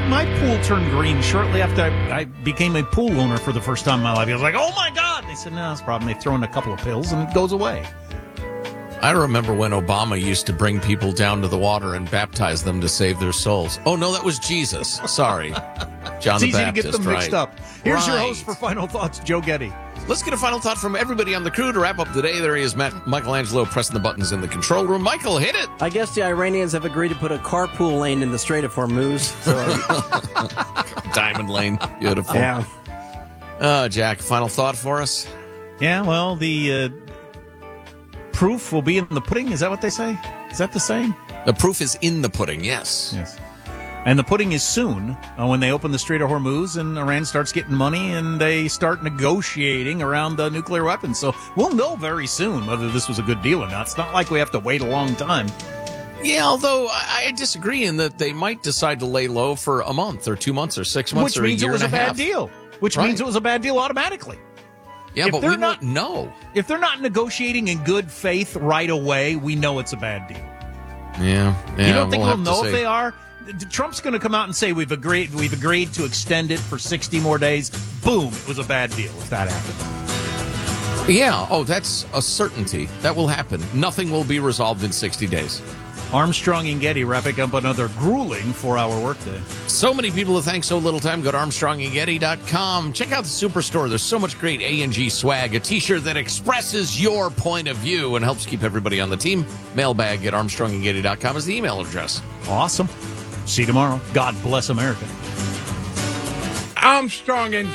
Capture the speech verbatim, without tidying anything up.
had my pool turn green shortly after I, I became a pool owner for the first time in my life. I was like, oh, my God. They said, no, that's a problem. They throw in a couple of pills and it goes away. I remember when Obama used to bring people down to the water and baptize them to save their souls. Oh, no, that was Jesus. Sorry. John it's the easy Baptist, to get them mixed right. up. Here's right. your host for Final Thoughts, Joe Getty. Let's get a final thought from everybody on the crew to wrap up the day. There he is, Matt Michelangelo, pressing the buttons in the control room. Michael, hit it. I guess the Iranians have agreed to put a carpool lane in the Strait of Hormuz. So, Diamond Lane. Beautiful. yeah. Uh, Jack, final thought for us? Yeah, well, the uh, proof will be in the pudding. Is that what they say? Is that the saying? The proof is in the pudding, yes. Yes. And the pudding is soon uh, when they open the Strait of Hormuz and Iran starts getting money and they start negotiating around the nuclear weapons. So we'll know very soon whether this was a good deal or not. It's not like we have to wait a long time. Yeah, although I, I disagree in that they might decide to lay low for a month or two months or six months Which or a means year it was and a a bad half. deal. Which Right. means it was a bad deal automatically. Yeah, If but they're we not- won't know. If they're not negotiating in good faith right away, we know it's a bad deal. Yeah, yeah. you don't think we'll we'll have to know see. if they are? Trump's going to come out and say we've agreed we've agreed to extend it for sixty more days. Boom, it was a bad deal if that happened. Yeah, oh, that's a certainty. That will happen. Nothing will be resolved in sixty days. Armstrong and Getty wrapping up another grueling four-hour workday. So many people to thank so little time. Go to armstrong and getty dot com. Check out the Superstore. There's so much great A and G swag. A T-shirt that expresses your point of view and helps keep everybody on the team. Mailbag at armstrong and getty dot com is the email address. Awesome. See you tomorrow. God bless America. Armstrong and